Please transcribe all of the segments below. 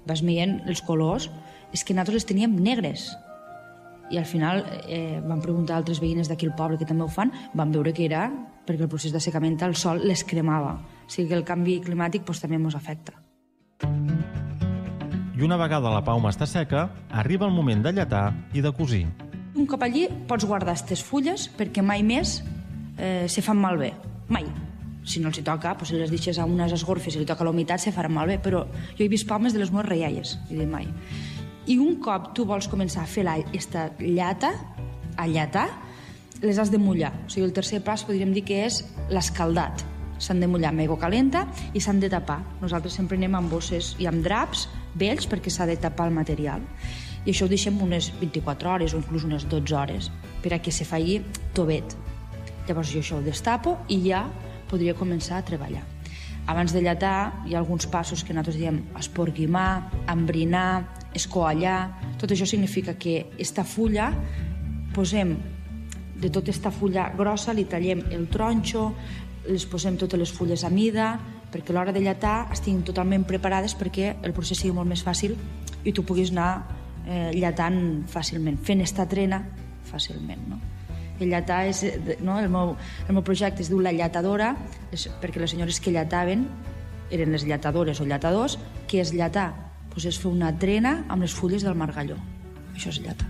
vas veient els colors, és que nosaltres les teníem negres. I al final vam preguntar a altres veïnes d'aquí al poble que també ho fan, vam veure que era perquè el procés d'assecament al sol les cremava. O sigui que el canvi climàtic també ens afecta. I una vegada la pauma està seca, arriba el moment de llatar i de cosir. Un cop allí pots guardar aquestes fulles perquè mai més se fan malbé. Mai. Si no els hi toca, si les deixes a unes esgorfes i li toca la humitat, se faran malbé. Però jo he vist paumes de les meves reialles, i dic mai. I un cop tu vols començar a fer aquesta llata, a llatar, les has de mullar. O sigui, el tercer pas podríem dir que és l'escaldat. S'han de mullar amb aigua calenta i s'han de tapar. Nosaltres sempre anem amb bosses i amb draps vells perquè s'ha de tapar el material. I això ho deixem unes 24 hores o inclús unes 12 hores per a que se faci tovet. Llavors jo això ho destapo i ja podria començar a treballar. Abans de llatar hi ha alguns passos que nosaltres diem esporguimar, embrinar, escoallar. Tot això significa que esta fulla, posem de tota esta fulla grossa, li tallem el tronxo, les posem totes les fulles a mida, perquè a l'hora de llatar estiguin totalment preparades perquè el procés sigui molt més fàcil i tu puguis anar llatant fàcilment, fent esta trena fàcilment, no? El llatar és, no? El meu projecte es diu La Llatadora, perquè les senyores que llataven eren les llatadores o llatadors. Què és llatar? Doncs és fer una trena amb les fulles del margalló. Això és llatar.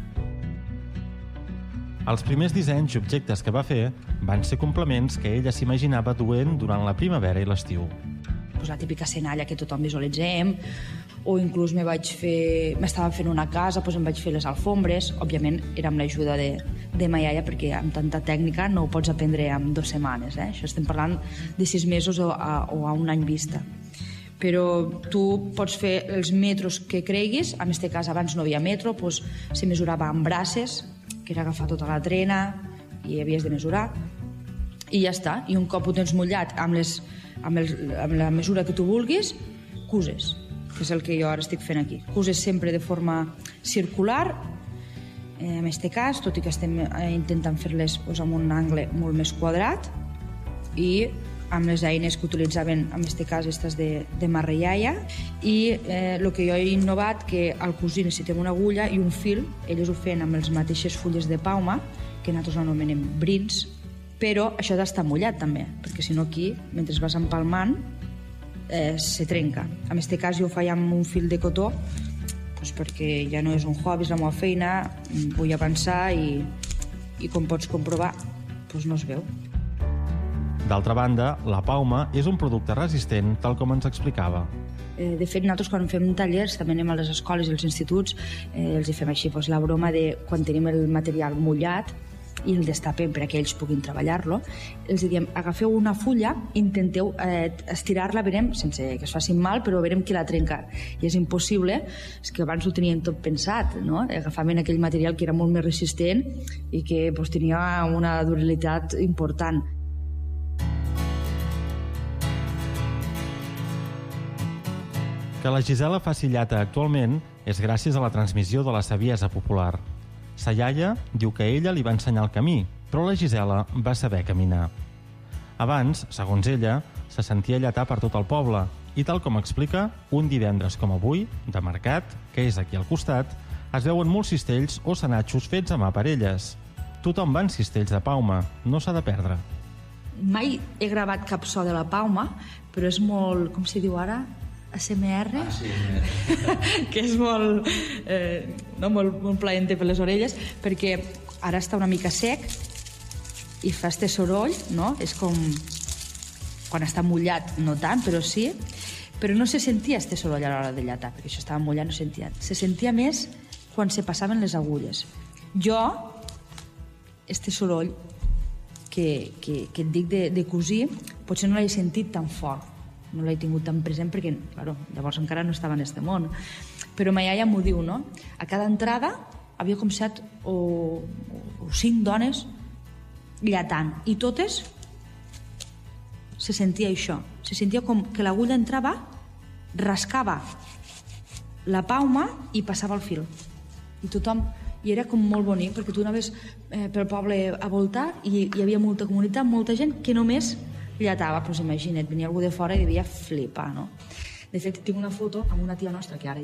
Els primers dissenys i objectes que va fer van ser complements que ella s'imaginava duent durant la primavera i l'estiu. La típica senalla que tothom visualitzem, o inclús m'estava fent una casa, doncs em vaig fer les alfombres. Òbviament era amb l'ajuda de ma iaia, perquè amb tanta tècnica no ho pots aprendre en 2 setmanes. Això estem parlant de 6 mesos o a un any vista. Però tu pots fer els metros que creguis. En aquest cas abans no havia metro, doncs se mesurava amb braces, que era agafar tota la trena i havies de mesurar, i ja està. I un cop ho tens mullat amb la mesura que tu vulguis, cuses, que és el que jo ara estic fent aquí. Cuses sempre de forma circular, en aquest cas, tot i que estem intentant fer-les amb un angle molt més quadrat, i amb les eines que utilitzaven, en aquest cas, aquestes de marreiaia, i el que jo he innovat, que al cosir necessitem una agulla i un fil. Elles ho feien amb les mateixes fulles de pauma, que nosaltres anomenem brins, però això ha d'estar mullat també, perquè si no aquí, mentre vas empalmant, se trenca. En aquest cas jo ho faig amb un fil de cotó, perquè ja no és un hobby, és la meva feina, vull avançar i com pots comprovar, no es veu. D'altra banda, la pauma és un producte resistent, tal com ens explicava. De fet, nosaltres quan fem tallers, també anem a les escoles i als instituts, els hi fem així la broma de quan tenim el material mullat i el destapem perquè ells puguin treballar-lo, els diem, agafeu una fulla, intenteu estirar-la, veurem, sense que es facin mal, però veurem qui la trenca. I és impossible, és que abans ho tenien tot pensat, no? Agafaven aquell material que era molt més resistent i que tenia una durabilitat important. Que la Gisela faci llata actualment és gràcies a la transmissió de la saviesa popular. Sa iaia diu que ella li va ensenyar el camí, però la Gisela va saber caminar. Abans, segons ella, se sentia llatar per tot el poble i, tal com explica, un divendres com avui, de mercat, que és aquí al costat, es veuen molts cistells o senatxos fets a mà per elles. Tothom va en cistells de pauma, no s'ha de perdre. Mai he gravat cap so de la pauma, però és molt, com s'hi diu ara, ASMR, que és molt plaent per les orelles, perquè ara està una mica sec i fa este soroll, no? És com quan està mullat, no tant, però sí, però no se sentia este soroll a l'hora de llatar, perquè això estava mullat, no sentia. Se sentia més quan se passaven les agulles. Jo, este soroll que et dic de cosir, potser no l'he sentit tan fort, no l'he tingut tan present perquè, claro, llavors encara no estava en este món. Però ma iaia m'ho diu, no? A cada entrada havia com 7 o 5 dones llatant, i totes se sentia això. Se sentia com que l'agulla entrava, rascava la pauma i passava el fil. I tothom... I era com molt bonic, perquè tu anaves pel poble a voltar i hi havia molta comunitat, molta gent que només llatava. Doncs imagina't, venia algú de fora i devia flipar, no? De fet, tinc una foto amb una tia nostra que ara